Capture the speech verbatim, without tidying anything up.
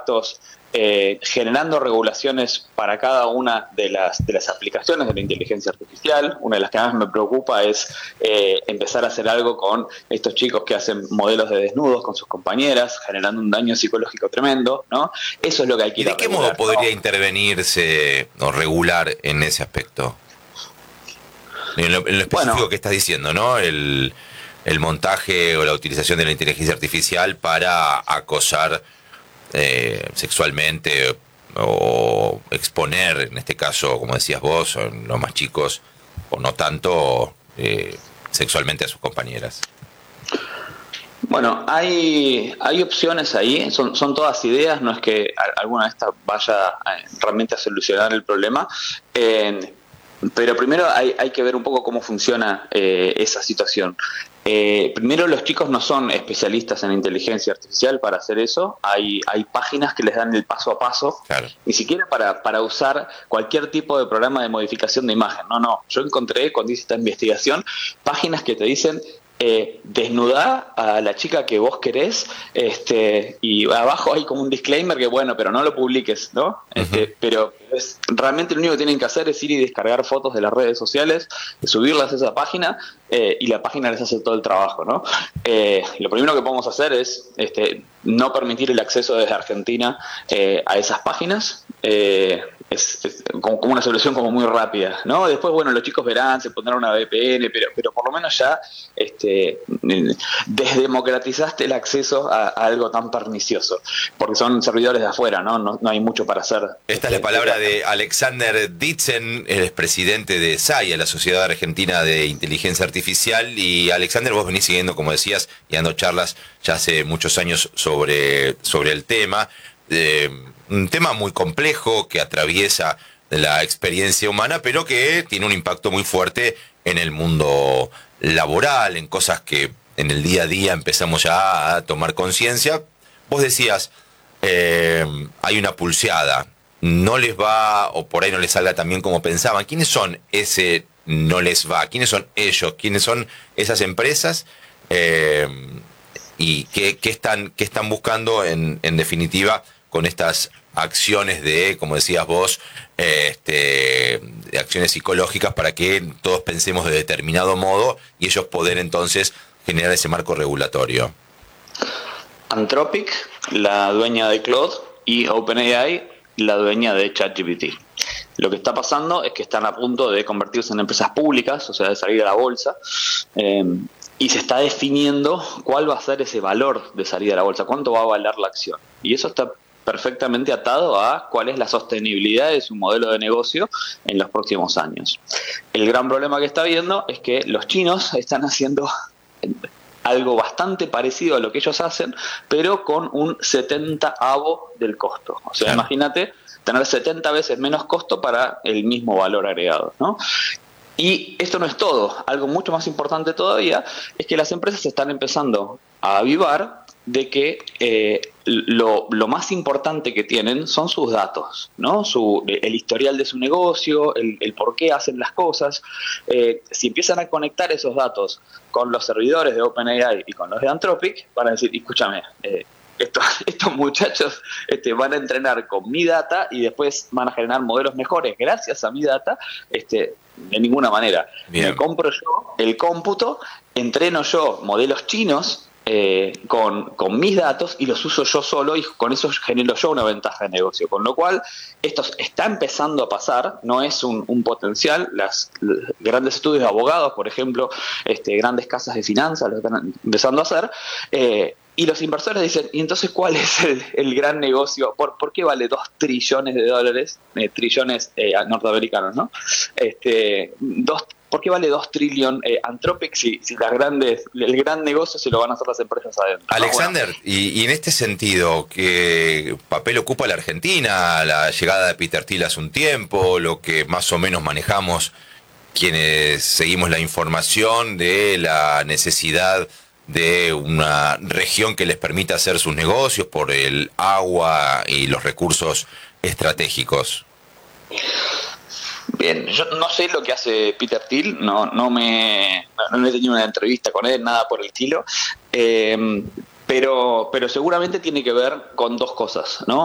artefactos, eh, generando regulaciones para cada una de las, de las aplicaciones de la inteligencia artificial. Una de las que más me preocupa es eh, empezar a hacer algo con estos chicos que hacen modelos de desnudos con sus compañeras, generando un daño psicológico tremendo, ¿no? Eso es lo que hay que ¿Y ir a de qué regular, modo podría ¿no? intervenirse o regular en ese aspecto? En lo, en lo específico Bueno, que estás diciendo, ¿no? El, el montaje o la utilización de la inteligencia artificial para acosar eh, sexualmente o exponer, en este caso, como decías vos, a los más chicos, o no tanto, eh, sexualmente a sus compañeras. Bueno, hay, hay opciones ahí, son, son todas ideas, no es que a- alguna de estas vaya a- realmente a solucionar el problema, eh, pero primero hay, hay que ver un poco cómo funciona eh, esa situación. Eh, primero, los chicos no son especialistas en inteligencia artificial para hacer eso, hay, hay páginas que les dan el paso a paso, Claro. ni siquiera para, para usar cualquier tipo de programa de modificación de imagen, no, no, yo encontré cuando hice esta investigación páginas que te dicen eh, desnudá a la chica que vos querés, este, y abajo hay como un disclaimer que bueno, pero no lo publiques, ¿no? Este, Uh-huh. pero es, realmente lo único que tienen que hacer es ir y descargar fotos de las redes sociales, subirlas a esa página, eh, y la página les hace todo el trabajo, ¿no? Eh, lo primero que podemos hacer es este, no permitir el acceso desde Argentina eh, a esas páginas. Eh, es, es como, como una solución como muy rápida, ¿no? Después, bueno, los chicos verán, se pondrán una V P N, pero, pero por lo menos ya este, desdemocratizaste el acceso a, a algo tan pernicioso, porque son servidores de afuera, ¿no? No, no hay mucho para hacer. Esta es la palabra de Alexander Ditzen, el expresidente de S A I, la Sociedad Argentina de Inteligencia Artificial. Y Alexander, vos venís siguiendo, como decías, y dando charlas ya hace muchos años sobre, sobre el tema. Eh, un tema muy complejo que atraviesa la experiencia humana, pero que tiene un impacto muy fuerte en el mundo laboral, en cosas que en el día a día empezamos ya a tomar conciencia. Vos decías, eh, hay una pulseada, no les va, o por ahí no les salga tan bien como pensaban. ¿Quiénes son ese no les va? ¿Quiénes son ellos? ¿Quiénes son esas empresas? Eh, ¿Y qué, qué, están, qué están buscando en, en definitiva con estas acciones de, como decías vos, eh, este, de acciones psicológicas para que todos pensemos de determinado modo y ellos poder entonces generar ese marco regulatorio? Anthropic, la dueña de Claude, y OpenAI, la dueña de ChatGPT. Lo que está pasando es que están a punto de convertirse en empresas públicas, o sea, de salir a la bolsa, eh, y se está definiendo cuál va a ser ese valor de salida a la bolsa, cuánto va a valer la acción. Y eso está perfectamente atado a cuál es la sostenibilidad de su modelo de negocio en los próximos años. El gran problema que está habiendo es que los chinos están haciendo algo bastante parecido a lo que ellos hacen, pero con un setentaavo del costo. O sea, Claro. Imagínate tener setenta veces menos costo para el mismo valor agregado, ¿no? Y esto no es todo. Algo mucho más importante todavía es que las empresas están empezando a avivar de que eh, lo, lo más importante que tienen son sus datos, ¿no? Su, el historial de su negocio, el, el por qué hacen las cosas. Eh, si empiezan a conectar esos datos con los servidores de OpenAI y con los de Anthropic, van a decir, escúchame, eh, estos, estos muchachos este, van a entrenar con mi data y después van a generar modelos mejores gracias a mi data, este, de ninguna manera. Bien. Me compro yo el cómputo, entreno yo modelos chinos eh, con, con mis datos y los uso yo solo y con eso genero yo una ventaja de negocio. Con lo cual, esto está empezando a pasar, no es un, un potencial. Las, los grandes estudios de abogados, por ejemplo, este, grandes casas de finanzas lo están empezando a hacer. Eh, Y los inversores dicen, ¿y entonces cuál es el, el gran negocio? ¿Por, ¿Por qué vale dos trillones de dólares? Eh, trillones eh, norteamericanos, ¿no? Este, dos, ¿Por qué vale dos trillones eh, Anthropic si, si las grandes, el gran negocio se lo van a hacer las empresas adentro? Alexander, ¿no? Bueno, y, y en este sentido, ¿qué papel ocupa la Argentina? La llegada de Peter Thiel hace un tiempo, lo que más o menos manejamos quienes seguimos la información de la necesidad de una región que les permita hacer sus negocios por el agua y los recursos estratégicos. Bien, yo no sé lo que hace Peter Thiel, no, no me no, no he tenido una entrevista con él, nada por el estilo, eh, pero, pero seguramente tiene que ver con dos cosas, ¿no?